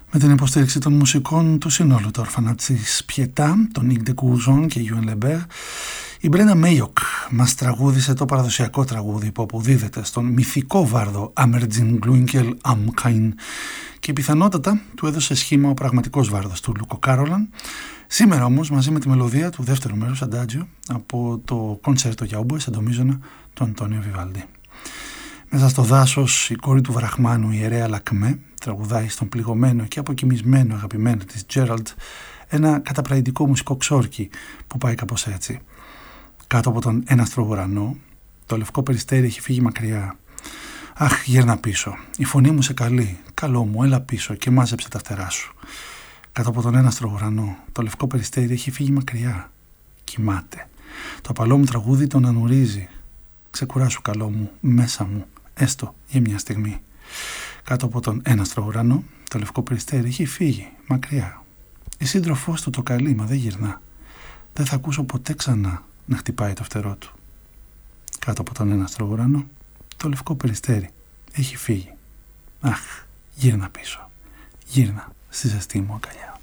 Με την υποστήριξη των μουσικών του συνόλου του Orphanat της Πιετά, τον Νίκ Ντεκούζον και Γιουεν Λεμπέρ, η Μπρέντα Μέιοκ μας τραγούδισε το παραδοσιακό τραγούδι που αποδίδεται στον μυθικό βάρδο Άμερτζιν Γκλούινκελ Αμκάιν και πιθανότατα του έδωσε σχήμα ο πραγματικός βάρδος του Λούκο Κάρολαν. Σήμερα όμως μαζί με τη μελωδία του δεύτερου μέρους Αντάτζιο από το κονσέρτο για όμποε σε ντομίζωνα του Αντώνιο Βιβάλντι. Μέσα στο δάσος η κόρη του βραχμάνου, η ιερέα Λακμέ, τραγουδάει στον πληγωμένο και αποκοιμισμένο αγαπημένο της Τζέραλντ ένα καταπραγητικό μουσικό ξόρκι που πάει κάπως έτσι. Κάτω από τον έναστρο ουρανό, το λευκό περιστέρι έχει φύγει μακριά. Αχ, γύρνα πίσω. Η φωνή μου σε καλεί. Καλό μου, έλα πίσω και μάζεψε τα φτερά σου. Κάτω από τον έναστρο ουρανό, το λευκό περιστέρι έχει φύγει μακριά. Κοιμάται. Το απαλό μου τραγούδι τον ανουρίζει. Ξεκουράσου, καλό μου, μέσα μου, έστω για μια στιγμή. Κάτω από τον έναστρο ουρανό, το λευκό περιστέρι έχει φύγει μακριά. Η σύντροφός του το καλεί, μα δεν γυρνά. Δεν θα ακούσω ποτέ ξανά να χτυπάει το φτερό του. Κάτω από τον έναστρο ουρανό, το λευκό περιστέρι έχει φύγει. Αχ, γύρνα πίσω. Γύρνα στη ζεστή μου αγκαλιά.